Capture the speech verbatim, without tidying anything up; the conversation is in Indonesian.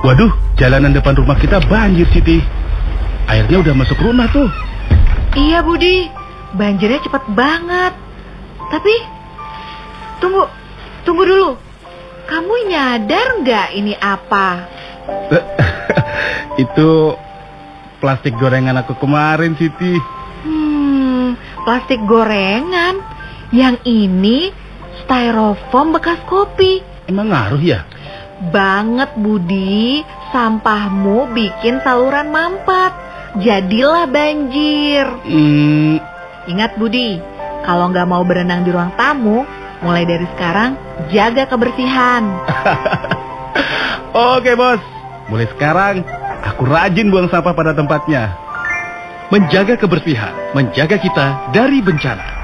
Waduh, jalanan depan rumah kita banjir, Siti. Airnya udah masuk rumah tuh. Iya, Budi. Banjirnya cepet banget. Tapi, tunggu, tunggu dulu. Kamu nyadar nggak ini apa? Itu plastik gorengan aku kemarin, Siti. Hmm, plastik gorengan. Yang ini styrofoam bekas kopi. Emang ngaruh ya? Banget, Budi. Sampahmu bikin saluran mampet. Jadilah banjir. Hmm. Ingat, Budi, kalau nggak mau berenang di ruang tamu, mulai dari sekarang jaga kebersihan. Oke, Bos. Mulai sekarang aku rajin buang sampah pada tempatnya. Menjaga kebersihan, menjaga kita dari bencana.